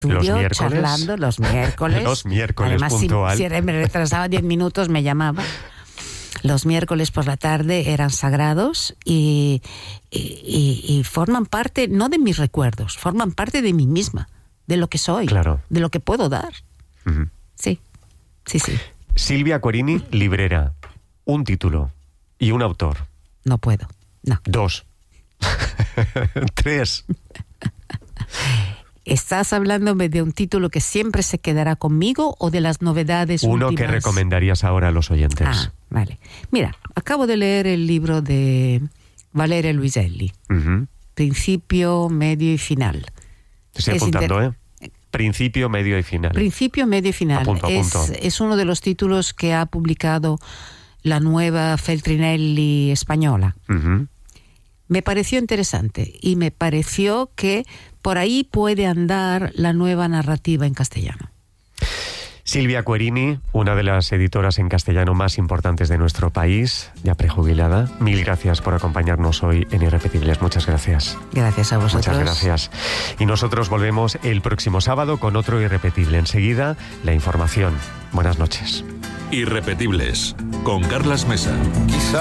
estudio, miércoles. charlando los miércoles. Los miércoles, Además, puntual. si me retrasaba 10 minutos, me llamaba. Los miércoles por la tarde eran sagrados y forman parte, no de mis recuerdos, forman parte de mí misma, de lo que soy, Claro. de lo que puedo dar. Ujú. Sí. Silvia Querini, librera. Un título y un autor. No puedo, no. 2. 3. ¿Estás hablándome de un título que siempre se quedará conmigo o de las novedades Uno últimas? que recomendarías ahora a los oyentes. Ah, vale. Mira, acabo de leer el libro de Valeria Luiselli, Ujú. Principio, Medio y Final. Estoy Es apuntando, Principio, medio y final. Principio, Medio y Final. Apunto. Es uno de los títulos que ha publicado la nueva Feltrinelli española. Ujú. Me pareció interesante y me pareció que por ahí puede andar la nueva narrativa en castellano. Silvia Querini, una de las editoras en castellano más importantes de nuestro país, ya prejubilada. Mil gracias por acompañarnos hoy en Irrepetibles. Muchas gracias. Gracias a vosotros. Muchas gracias. Y nosotros volvemos el próximo sábado con otro Irrepetible. Enseguida, la información. Buenas noches. Irrepetibles, con Carlas Mesa.